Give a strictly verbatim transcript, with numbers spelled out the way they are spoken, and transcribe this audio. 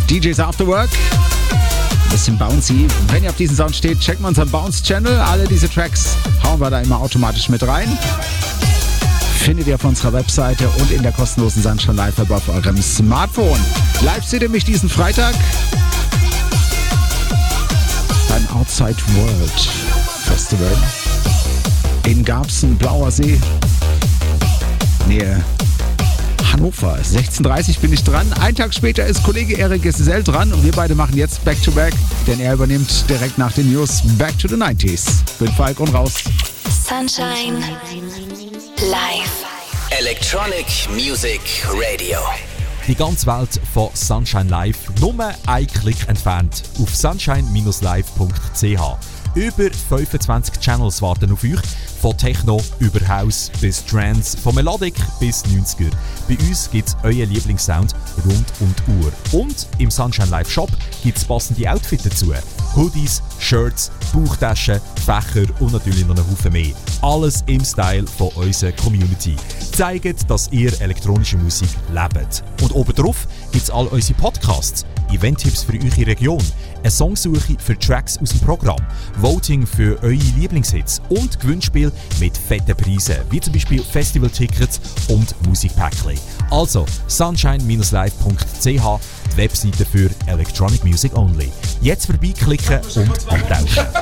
D Js After Work. Ein bisschen bouncy. Wenn ihr auf diesen Sound steht, checkt mal unseren Bounce-Channel. Alle diese Tracks hauen wir da immer automatisch mit rein. Findet ihr auf unserer Webseite und in der kostenlosen Sunshine Live-App auf eurem Smartphone. Live seht ihr mich diesen Freitag beim Outside World Festival in Garbsen, Blauer See, Nähe Hannover. sechzehn Uhr dreißig bin ich dran. Ein Tag später ist Kollege Erik Gesell dran und wir beide machen jetzt Back to Back, denn er übernimmt direkt nach den News Back to the nineties. Bin Falk und raus. Sunshine Live. Electronic Music Radio. Die ganze Welt von Sunshine Live, nur ein Klick entfernt auf sunshine live punkt c h. Über fünfundzwanzig Channels warten auf euch, von Techno über House bis Trance, von Melodic bis neunziger. Bei uns gibt es euren Lieblingssound rund um die Uhr. Und im Sunshine Live Shop gibt es passende Outfits dazu. Hoodies, Shirts, Bauchtaschen, Fächer und natürlich noch einen Haufen mehr. Alles im Style von unserer Community. Zeigt, dass ihr elektronische Musik lebt. Und obendrauf gibt es all unsere Podcasts, Event-Tipps für eure Region, eine Songsuche für Tracks aus dem Programm, Voting für eure Lieblingshits und Gewinnspiel mit fetten Preisen, wie zum Beispiel Festivaltickets und Musikpäckchen. Also sunshine live punkt c h, die Webseite für Electronic Music Only. Jetzt vorbeiklicken und eintauchen.